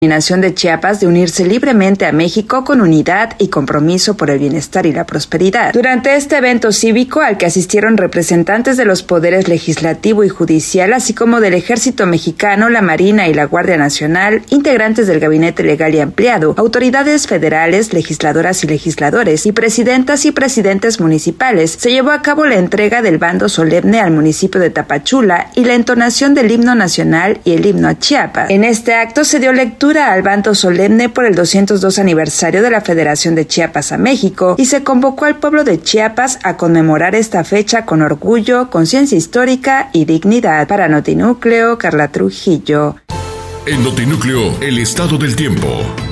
determinación de Chiapas de unirse libremente a México con unidad y compromiso por el bienestar y la prosperidad. Durante este evento cívico, al que asistieron representantes de los poderes legislativo y judicial, así como del Ejército Mexicano, la Marina y la Guardia Nacional, integrantes del Gabinete Legal y Ampliado, autoridades federales, legisladoras y legisladores, y presidentas y presidentes municipales, se llevó a cabo la entrega del bando solemne al municipio de Tapachula y la entonación del himno nacional y el himno a Chiapas. En este acto se dio lectura al bando solemne por el 202 aniversario de la Federación de Chiapas a México y se convocó al pueblo de Chiapas a conmemorar esta fecha con orgullo, conciencia histórica y dignidad. Para Notinúcleo, Carla Trujillo. En Notinúcleo, el estado del tiempo.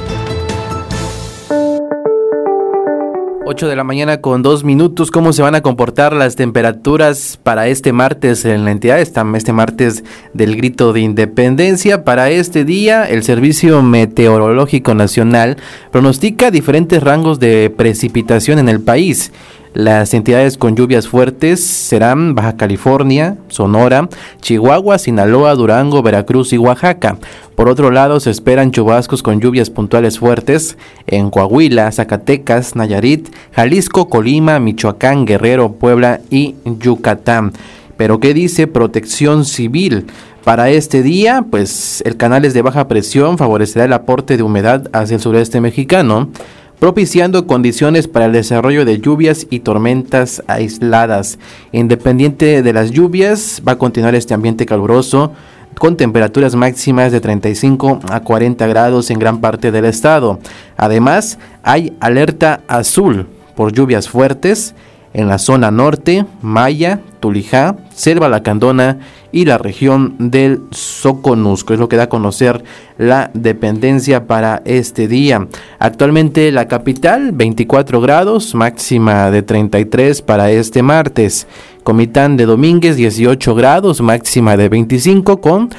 8 de la mañana con 2 minutos. ¿Cómo se van a comportar las temperaturas para este martes en la entidad? Este martes del Grito de Independencia. Para este día, el Servicio Meteorológico Nacional pronostica diferentes rangos de precipitación en el país. Las entidades con lluvias fuertes serán Baja California, Sonora, Chihuahua, Sinaloa, Durango, Veracruz y Oaxaca. Por otro lado, se esperan chubascos con lluvias puntuales fuertes en Coahuila, Zacatecas, Nayarit, Jalisco, Colima, Michoacán, Guerrero, Puebla y Yucatán. Pero ¿qué dice Protección Civil? Para este día, pues el canales de baja presión favorecerá el aporte de humedad hacia el sureste mexicano, propiciando condiciones para el desarrollo de lluvias y tormentas aisladas. Independiente de las lluvias, va a continuar este ambiente caluroso con temperaturas máximas de 35 a 40 grados en gran parte del estado. Además, hay alerta azul por lluvias fuertes en la zona norte, Maya, Tulijá, Selva Lacandona y la región del Soconusco. Es lo que da a conocer la dependencia para este día. Actualmente la capital, 24 grados, máxima de 33 para este martes. Comitán de Domínguez, 18 grados, máxima de 25 con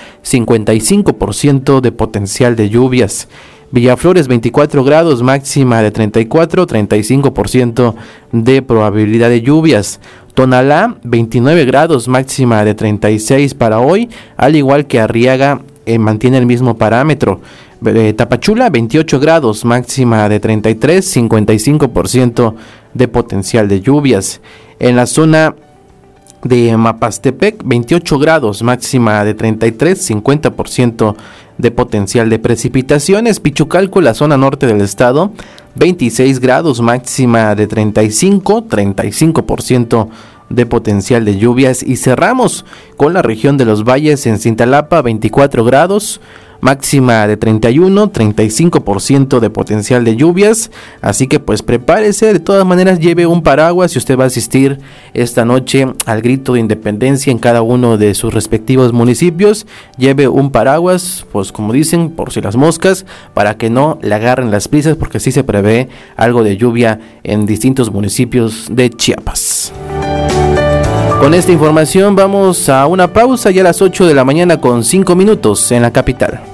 55% de potencial de lluvias. Villaflores, 24 grados, máxima de 34, 35% de probabilidad de lluvias. Tonalá, 29 grados, máxima de 36 para hoy, al igual que Arriaga mantiene el mismo parámetro. Tapachula, 28 grados, máxima de 33, 55% de potencial de lluvias. En la zona de Mapastepec, 28 grados, máxima de 33, 50% de potencial de precipitaciones. Pichucalco, la zona norte del estado, 26 grados, máxima de 35, 35% de potencial de lluvias. Y cerramos con la región de los valles en Cintalapa, 24 grados, máxima de 31, 35% de potencial de lluvias, así que pues prepárese, de todas maneras lleve un paraguas si usted va a asistir esta noche al Grito de Independencia en cada uno de sus respectivos municipios. Lleve un paraguas, pues como dicen, por si las moscas, para que no le agarren las prisas, porque sí se prevé algo de lluvia en distintos municipios de Chiapas. Con esta información vamos a una pausa ya a las 8 de la mañana con 5 minutos en la capital.